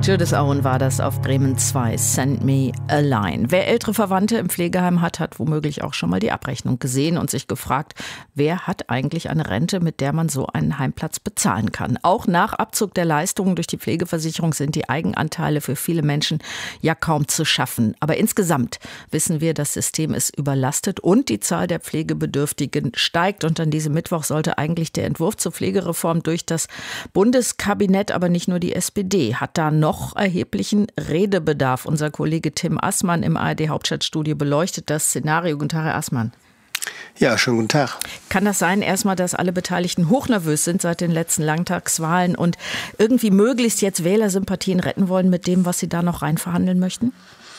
Judith Owen war das auf Bremen 2, Send Me a Line. Wer ältere Verwandte im Pflegeheim hat womöglich auch schon mal die Abrechnung gesehen und sich gefragt, wer hat eigentlich eine Rente, mit der man so einen Heimplatz bezahlen kann. Auch nach Abzug der Leistungen durch die Pflegeversicherung sind die Eigenanteile für viele Menschen ja kaum zu schaffen. Aber insgesamt wissen wir, das System ist überlastet und die Zahl der Pflegebedürftigen steigt. Und an diesem Mittwoch sollte eigentlich der Entwurf zur Pflegereform durch das Bundeskabinett, aber nicht nur die SPD, hat da noch erheblichen Redebedarf. Unser Kollege Tim Assmann im ARD-Hauptstadtstudio beleuchtet das Szenario. Guten Tag, Herr Assmann. Ja, schönen guten Tag. Kann das sein, erstmal, dass alle Beteiligten hochnervös sind seit den letzten Landtagswahlen und irgendwie möglichst jetzt Wählersympathien retten wollen mit dem, was sie da noch rein verhandeln möchten?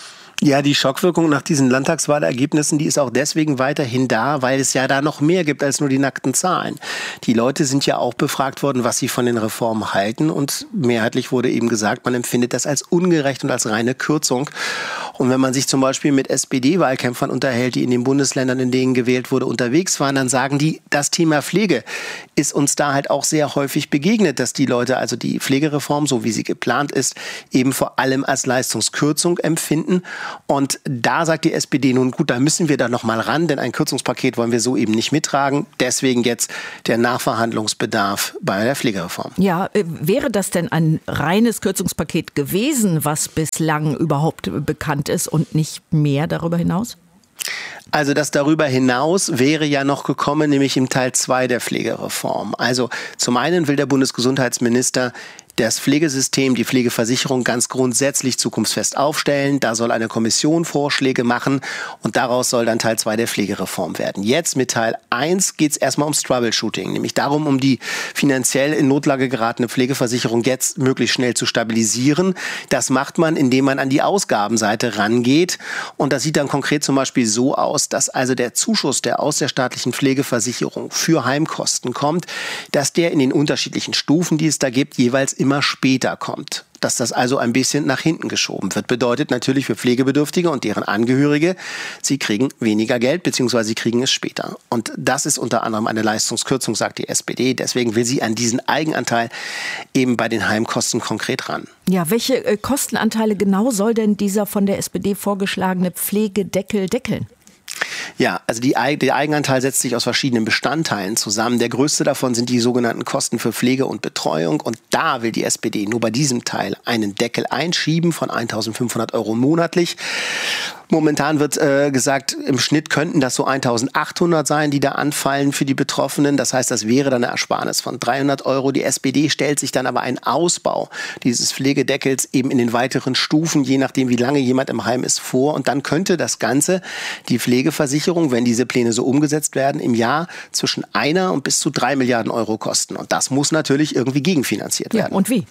Ja, die Schockwirkung nach diesen Landtagswahlergebnissen, die ist auch deswegen weiterhin da, weil es ja da noch mehr gibt als nur die nackten Zahlen. Die Leute sind ja auch befragt worden, was sie von den Reformen halten, und mehrheitlich wurde eben gesagt, man empfindet das als ungerecht und als reine Kürzung. Und wenn man sich zum Beispiel mit SPD-Wahlkämpfern unterhält, die in den Bundesländern, in denen gewählt wurde, unterwegs waren, dann sagen die, das Thema Pflege ist uns da halt auch sehr häufig begegnet, dass die Leute also die Pflegereform, so wie sie geplant ist, eben vor allem als Leistungskürzung empfinden. Und da sagt die SPD nun, gut, da müssen wir da noch mal ran, denn ein Kürzungspaket wollen wir so eben nicht mittragen. Deswegen jetzt der Nachverhandlungsbedarf bei der Pflegereform. Ja, wäre das denn ein reines Kürzungspaket gewesen, was bislang überhaupt bekannt ist und nicht mehr darüber hinaus? Also das darüber hinaus wäre ja noch gekommen, nämlich im Teil 2 der Pflegereform. Also zum einen will der Bundesgesundheitsminister das Pflegesystem, die Pflegeversicherung ganz grundsätzlich zukunftsfest aufstellen. Da soll eine Kommission Vorschläge machen und daraus soll dann Teil 2 der Pflegereform werden. Jetzt mit Teil 1 geht es erstmal ums Troubleshooting, nämlich darum, um die finanziell in Notlage geratene Pflegeversicherung jetzt möglichst schnell zu stabilisieren. Das macht man, indem man an die Ausgabenseite rangeht. Und das sieht dann konkret zum Beispiel so aus, dass also der Zuschuss, der aus der staatlichen Pflegeversicherung für Heimkosten kommt, dass der in den unterschiedlichen Stufen, die es da gibt, jeweils immer später kommt. Dass das also ein bisschen nach hinten geschoben wird, bedeutet natürlich für Pflegebedürftige und deren Angehörige, sie kriegen weniger Geld, beziehungsweise sie kriegen es später. Und das ist unter anderem eine Leistungskürzung, sagt die SPD. Deswegen will sie an diesen Eigenanteil eben bei den Heimkosten konkret ran. Ja, welche Kostenanteile genau soll denn dieser von der SPD vorgeschlagene Pflegedeckel deckeln? Ja, also der Eigenanteil setzt sich aus verschiedenen Bestandteilen zusammen. Der größte davon sind die sogenannten Kosten für Pflege und Betreuung. Und da will die SPD nur bei diesem Teil einen Deckel einschieben von 1.500 € monatlich. Momentan wird gesagt, im Schnitt könnten das so 1.800 sein, die da anfallen für die Betroffenen. Das heißt, das wäre dann eine Ersparnis von 300 €. Die SPD stellt sich dann aber einen Ausbau dieses Pflegedeckels eben in den weiteren Stufen, je nachdem, wie lange jemand im Heim ist, vor. Und dann könnte das Ganze, die Pflegeversicherung, wenn diese Pläne so umgesetzt werden, im Jahr zwischen 1 und bis zu 3 Milliarden € kosten. Und das muss natürlich irgendwie gegenfinanziert werden. Ja, und wie?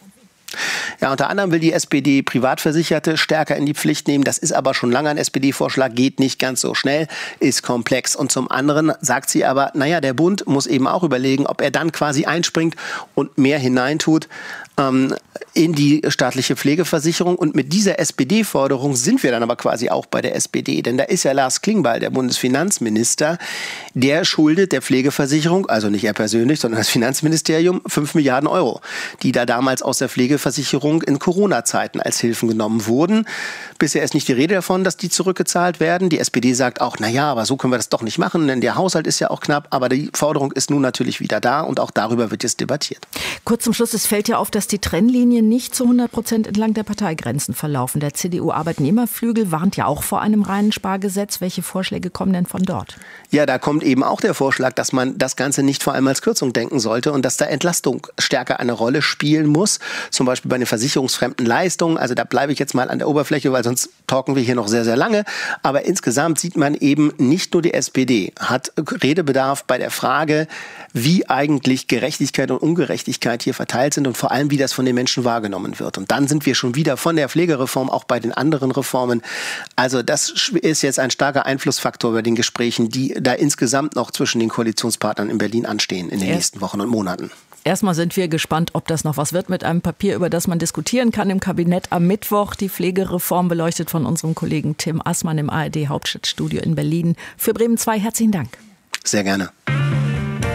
Ja, unter anderem will die SPD Privatversicherte stärker in die Pflicht nehmen. Das ist aber schon lange ein SPD-Vorschlag, geht nicht ganz so schnell, ist komplex. Und zum anderen sagt sie aber, naja, der Bund muss eben auch überlegen, ob er dann quasi einspringt und mehr hineintut in die staatliche Pflegeversicherung. Und mit dieser SPD-Forderung sind wir dann aber quasi auch bei der SPD. Denn da ist ja Lars Klingbeil, der Bundesfinanzminister, der schuldet der Pflegeversicherung, also nicht er persönlich, sondern das Finanzministerium, 5 Milliarden €, die da damals aus der Pflegeversicherung in Corona-Zeiten als Hilfen genommen wurden. Bisher ist nicht die Rede davon, dass die zurückgezahlt werden. Die SPD sagt auch, naja, aber so können wir das doch nicht machen, denn der Haushalt ist ja auch knapp. Aber die Forderung ist nun natürlich wieder da und auch darüber wird jetzt debattiert. Kurz zum Schluss, es fällt ja auf, dass die Trennlinien nicht zu 100% entlang der Parteigrenzen verlaufen. Der CDU-Arbeitnehmerflügel warnt ja auch vor einem reinen Spargesetz. Welche Vorschläge kommen denn von dort? Ja, da kommt eben auch der Vorschlag, dass man das Ganze nicht vor allem als Kürzung denken sollte und dass da Entlastung stärker eine Rolle spielen muss. Zum Beispiel bei den versicherungsfremden Leistungen. Also da bleibe ich jetzt mal an der Oberfläche, weil sonst talken wir hier noch sehr, sehr lange. Aber insgesamt sieht man eben, nicht nur die SPD hat Redebedarf bei der Frage, wie eigentlich Gerechtigkeit und Ungerechtigkeit hier verteilt sind und vor allem, wie das von den Menschen wahrgenommen wird. Und dann sind wir schon wieder von der Pflegereform auch bei den anderen Reformen. Also das ist jetzt ein starker Einflussfaktor bei den Gesprächen, die da insgesamt noch zwischen den Koalitionspartnern in Berlin anstehen in den nächsten Wochen und Monaten. Erstmal sind wir gespannt, ob das noch was wird mit einem Papier, über das man diskutieren kann im Kabinett am Mittwoch. Die Pflegereform beleuchtet von unserem Kollegen Tim Assmann im ARD Hauptstadtstudio in Berlin. Für Bremen 2 herzlichen Dank. Sehr gerne.